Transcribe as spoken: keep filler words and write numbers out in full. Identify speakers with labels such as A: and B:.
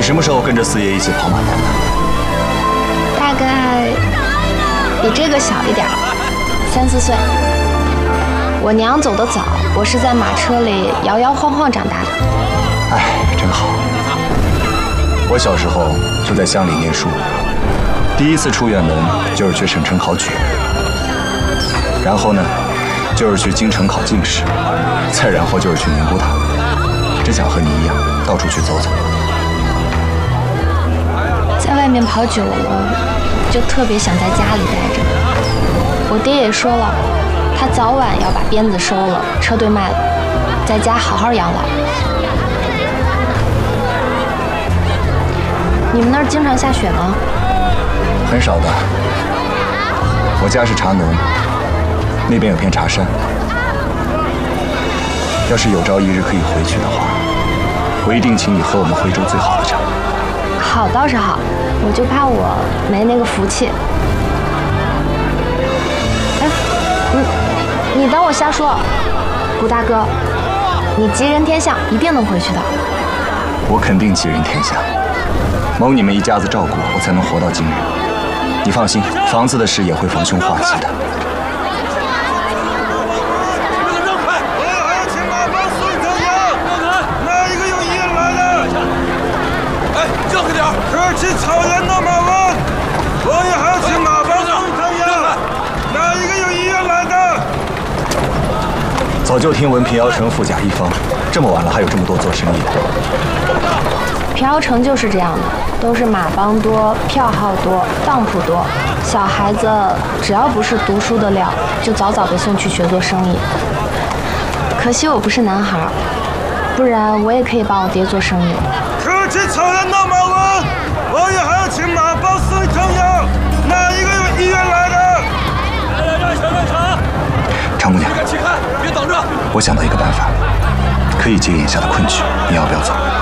A: 什么时候跟着四爷一起跑马棚的？
B: 大概比这个小一点，三四岁。我娘走得早，我是在马车里摇摇晃晃长大的。
A: 哎，真好。我小时候就在乡里念书，第一次出远门就是去省城考举，然后呢，就是去京城考进士，再然后就是去宁古塔。真想和你一样，到处去走走。
B: 在外面跑久了，就特别想在家里待着。我爹也说了，他早晚要把鞭子收了，车队卖了，在家好好养老。你们那儿经常下雪吗？
A: 很少的。我家是茶农，那边有片茶山。要是有朝一日可以回去的话，我一定请你喝我们徽州最好的茶。
B: 好倒是好，我就怕我没那个福气。哎，你你当我瞎说？谷大哥，你吉人天相，一定能回去的。
A: 我肯定吉人天相，蒙你们一家子照顾，我才能活到今日。你放心，房子的事也会逢凶化吉的。
C: 可去草原的马文，我也还要请马帮送一趟药。哪一个有医院来的？
A: 早就听闻平遥城富甲一方，这么晚了还有这么多做生意的。
B: 平遥城就是这样的，都是马帮多、票号多、当铺多，小孩子只要不是读书的料，就早早被送去学做生意。可惜我不是男孩，不然我也可以帮我爹做生意。
C: 可去草原的马文，我也还要请马帮送一趟药。哪一个有医院来的？来来来，小队长。
A: 常姑娘，
C: 别看，别等着。
A: 我想到一个办法，可以解眼下的困局，你要不要走？